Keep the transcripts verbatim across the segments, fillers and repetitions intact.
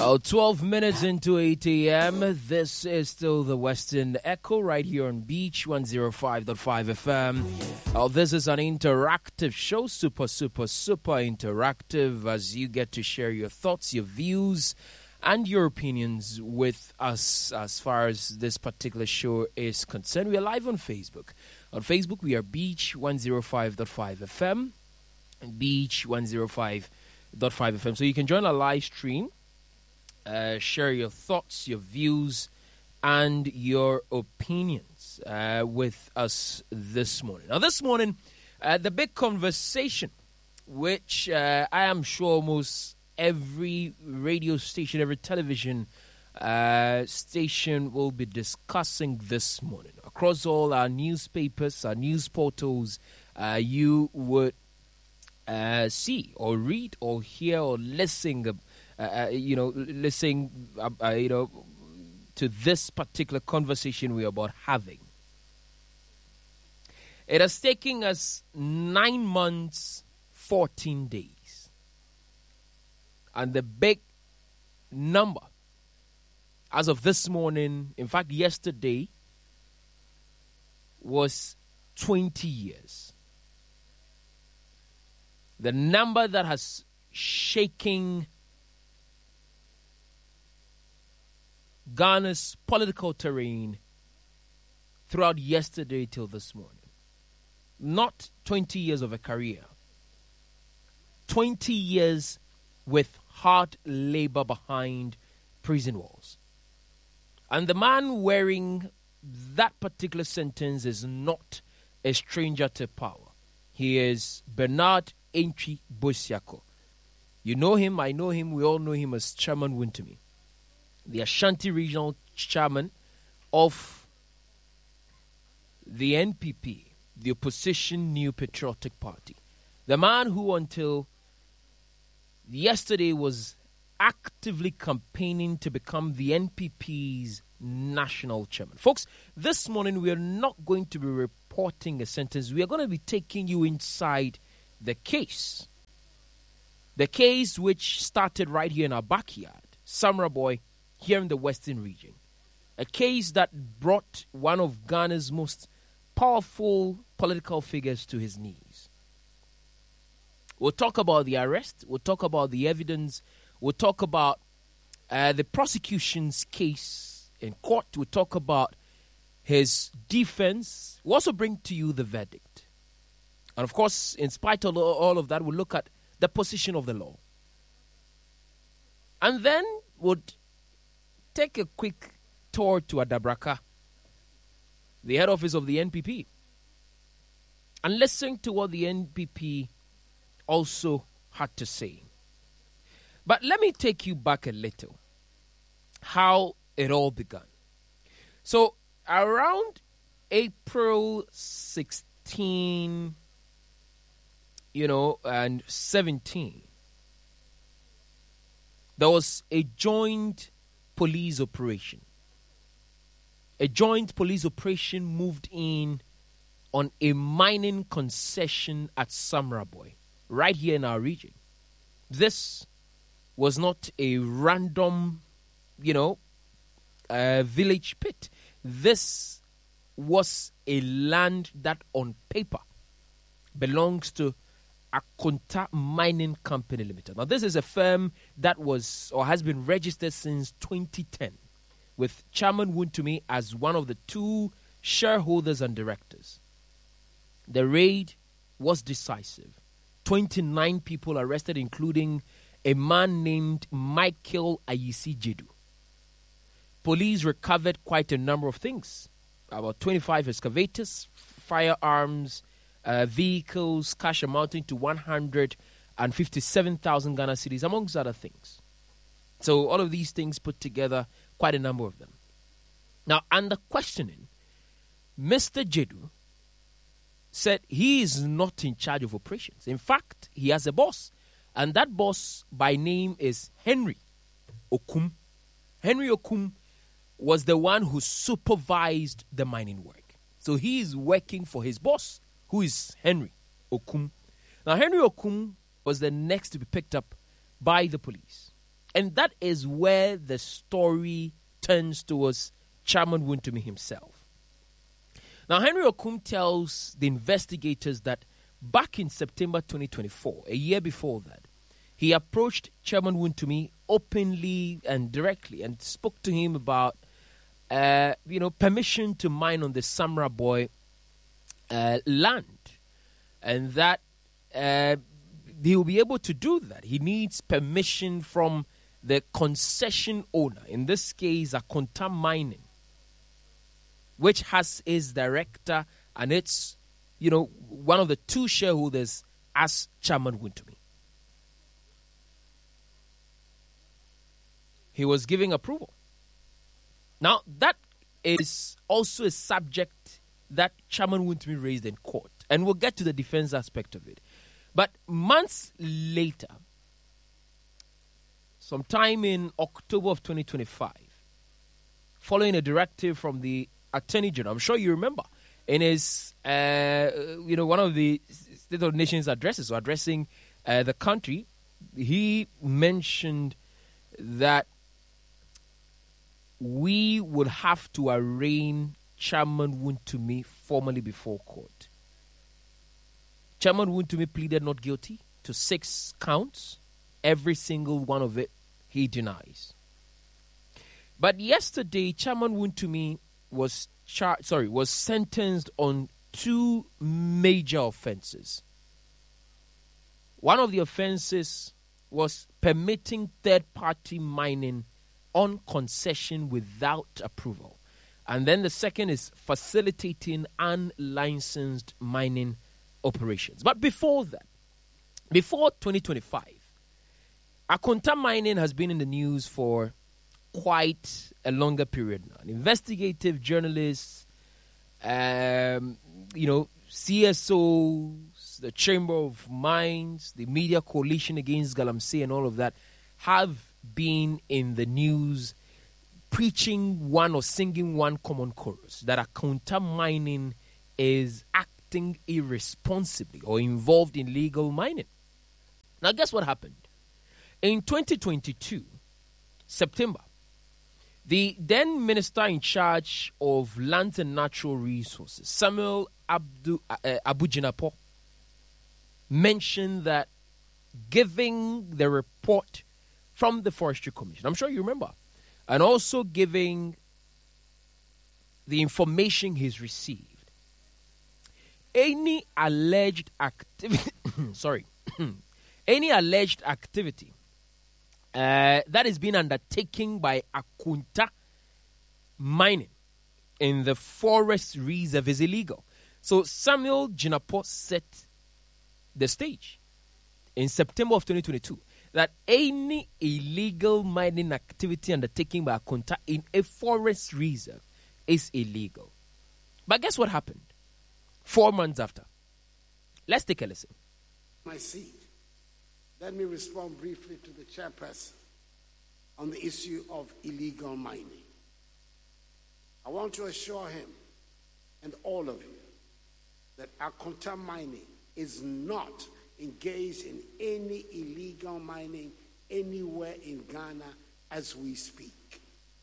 Oh, twelve minutes into eight a.m. This is still the Western Echo right here on Beach one oh five point five F M. Oh, this is an interactive show, super, super, super interactive, as you get to share your thoughts, your views, and your opinions with us as far as this particular show is concerned. We are live on Facebook. On Facebook, we are Beach one oh five point five F M. Beach one oh five point five F M. So you can join our live stream. Uh, share your thoughts, your views, and your opinions uh, with us this morning. Now, this morning, uh, the big conversation, which uh, I am sure almost every radio station, every television uh, station will be discussing this morning. Across all our newspapers, our news portals, uh, you would uh, see or read or hear or listen uh, Uh, you know, listening, uh, uh, you know, to this particular conversation we're about having. It has taken us nine months, fourteen days. And the big number, as of this morning, in fact, yesterday, was twenty years. The number that has shaken Ghana's political terrain throughout yesterday till this morning. Not twenty years of a career. twenty years with hard labor behind prison walls. And the man wearing that particular sentence is not a stranger to power. He is Bernard Antwi Bossiako. You know him, I know him, we all know him as Chairman Wontumi, the Ashanti Regional Chairman of the N P P, the opposition New Patriotic Party. The man who until yesterday was actively campaigning to become the N P P's national chairman. Folks, this morning we are not going to be reporting a sentence. We are going to be taking you inside the case. The case which started right here in our backyard, Samra Boy, here in the Western region. A case that brought one of Ghana's most powerful political figures to his knees. We'll talk about the arrest. We'll talk about the evidence. We'll talk about uh, the prosecution's case in court. We'll talk about his defense. We'll also bring to you the verdict. And of course, in spite of all of that, we'll look at the position of the law. And then we'll take a quick tour to Adabraka, the head office of the N P P, and listen to what the N P P also had to say. But let me take you back a little, how it all began. So around April sixteenth, you know, and seventeen, there was a joint police operation. A joint police operation moved in on a mining concession at Samraboy, right here in our region. This was not a random, you know, uh, village pit. This was a land that on paper belongs to Akonta Mining Company Limited. Now, this is a firm that was or has been registered since twenty ten, with Chairman Wontumi as one of the two shareholders and directors. The raid was decisive. twenty-nine people arrested, including a man named Michael Ayisi Jedu. Police recovered quite a number of things. About twenty-five excavators, firearms, Uh, vehicles, cash amounting to one hundred fifty-seven thousand Ghana cedis, amongst other things. So all of these things put together, quite a number of them. Now, under questioning, Mister Jedu said he is not in charge of operations. In fact, he has a boss, and that boss by name is Henry Okum. Henry Okum was the one who supervised the mining work. So he is working for his boss, who is Henry Okum. Now, Henry Okum was the next to be picked up by the police. And that is where the story turns towards Chairman Wontumi himself. Now, Henry Okum tells the investigators that back in September twenty twenty-four, a year before that, he approached Chairman Wontumi openly and directly and spoke to him about, uh, you know, permission to mine on the Samra Boy uh, land, and that uh, he will be able to do that. He needs permission from the concession owner, in this case, Akonta Mining, which has its director and its, you know, one of the two shareholders as Chairman Wontumi. He was giving approval. Now, that is also a subject that Chairman Wontumi raised in court, and we'll get to the defense aspect of it. But months later, sometime in October of twenty twenty-five, following a directive from the Attorney General, I'm sure you remember, in his, uh, you know, one of the State of the Nation's addresses, or addressing uh, the country, he mentioned that we would have to arraign Chairman Wontumi formally before court. Chairman Wontumi pleaded not guilty to six counts. Every single one of it he denies. But yesterday, Chairman Wontumi was char- sorry was sentenced on two major offenses. One of the offenses was permitting third-party mining on concession without approval. And then the second is facilitating unlicensed mining operations. But before that, before twenty twenty-five, Akonta Mining has been in the news for quite a longer period now. Investigative journalists, um, you know, C S Os, the Chamber of Mines, the Media Coalition Against Galamsey and all of that have been in the news preaching one or singing one common chorus, that Akonta Mining is acting irresponsibly or involved in illegal mining. Now, guess what happened? In twenty twenty-two, September, the then minister in charge of lands and natural resources, Samuel Abdu, uh, Abu-Jinapor, mentioned that giving the report from the Forestry Commission, I'm sure you remember, and also giving the information he's received, any alleged activity, sorry, any alleged activity uh, that is being undertaken by Akonta Mining in the forest reserve is illegal. So Samuel Jinapor set the stage in September of twenty twenty-two that any illegal mining activity undertaken by Akonta in a forest reserve is illegal. But guess what happened? Four months after. Let's take a listen. My seat. Let me respond briefly to the chairperson on the issue of illegal mining. I want to assure him and all of you that Akonta Mining is not engaged in any illegal mining anywhere in Ghana as we speak.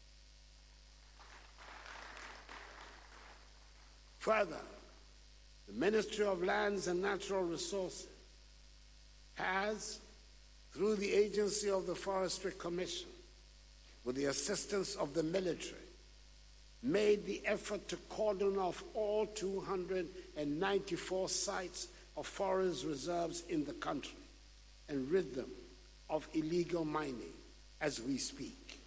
Further, the Ministry of Lands and Natural Resources has, through the agency of the Forestry Commission, with the assistance of the military, made the effort to cordon off all two hundred ninety-four sites of forest reserves in the country and rid them of illegal mining as we speak.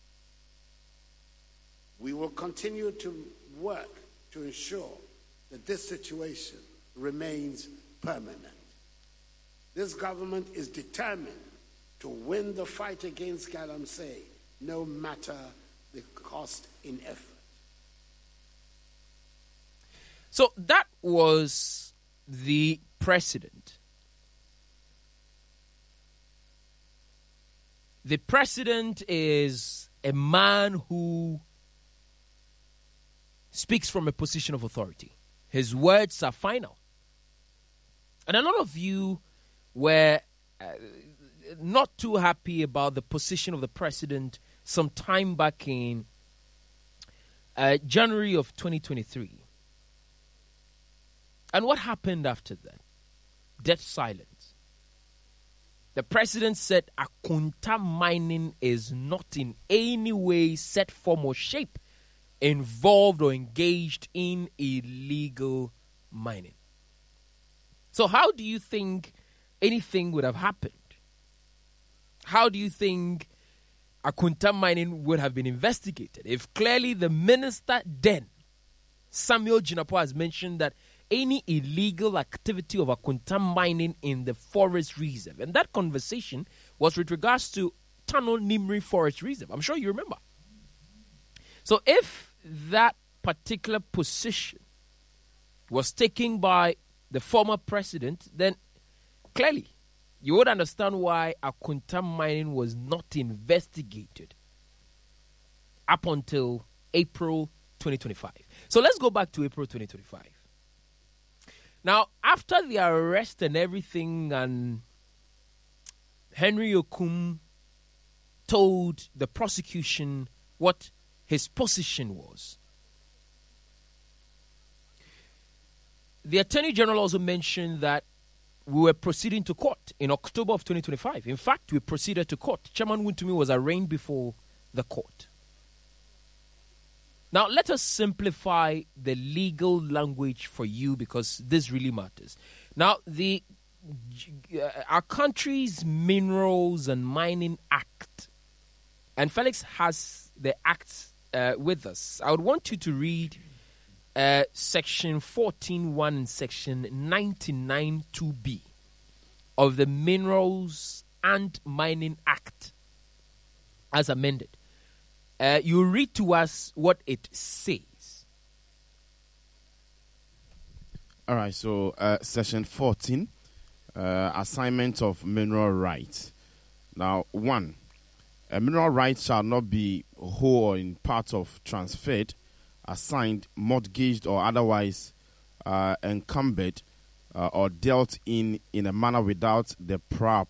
We will continue to work to ensure that this situation remains permanent. This government is determined to win the fight against Galamsey, no matter the cost in effort. So that was the president. The president is a man who speaks from a position of authority. His words are final. And a lot of you were uh, not too happy about the position of the president some time back in uh, January of twenty twenty-three. And what happened after that? Dead silence. The president said Akunta mining is not in any way, set, form, or shape involved or engaged in illegal mining. So how do you think anything would have happened? How do you think Akunta mining would have been investigated if clearly the minister then, Samuel Jinapor, has mentioned that any illegal activity of Akunta mining in the forest reserve? And that conversation was with regards to Tano Nimri Forest Reserve. I'm sure you remember. So if that particular position was taken by the former president, then clearly you would understand why Akunta mining was not investigated up until April twenty twenty-five. So let's go back to April twenty twenty-five. Now, after the arrest and everything, and Henry Okum told the prosecution what his position was, the Attorney General also mentioned that we were proceeding to court in October of twenty twenty-five. In fact, we proceeded to court. Chairman Wontumi was arraigned before the court. Now, let us simplify the legal language for you because this really matters. Now, the uh, our country's Minerals and Mining Act, and Felix has the act uh, with us. I would want you to read uh, section fourteen point one and section ninety-nine point two B of the Minerals and Mining Act as amended. Uh, you read to us what it says. All right, so uh, section fourteen, uh, assignment of mineral rights. Now, one, a mineral right shall not be whole or in part of transferred, assigned, mortgaged, or otherwise uh, encumbered uh, or dealt in in a manner without the prior